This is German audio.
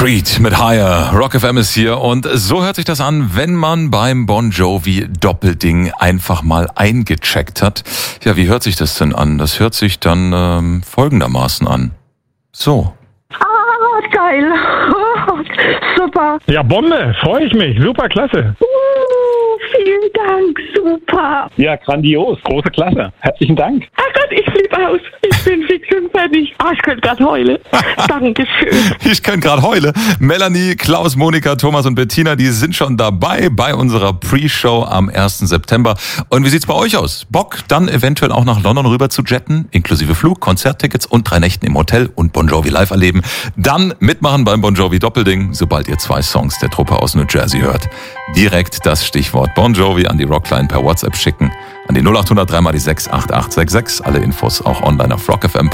Creed mit Higher. Rock FM ist hier und so hört sich das an, wenn man beim Bon Jovi Doppelding einfach mal eingecheckt hat. Ja, wie hört sich das denn an? Das hört sich dann folgendermaßen an. So. Ah, geil. Super. Ja, Bombe. Freue ich mich. Super, klasse. Vielen Dank. Super. Ja, grandios. Große Klasse. Herzlichen Dank. Ach Gott, ich flippe aus. Ich bin fix und fertig. Ah, ich könnte gerade heulen. Dankeschön. Ich könnte gerade heulen. Melanie, Klaus, Monika, Thomas und Bettina, die sind schon dabei bei unserer Pre-Show am 1. September. Und wie sieht's bei euch aus? Bock, dann eventuell auch nach London rüber zu jetten, inklusive Flug, Konzerttickets und 3 Nächten im Hotel und Bon Jovi live erleben. Dann mitmachen beim Bon Jovi Doppelding, sobald ihr 2 Songs der Truppe aus New Jersey hört. Direkt das Stichwort Bon Jovi an die Rockline per WhatsApp schicken. An die 0800 3 mal die 6 8866. Alle Infos auch online auf rockfm.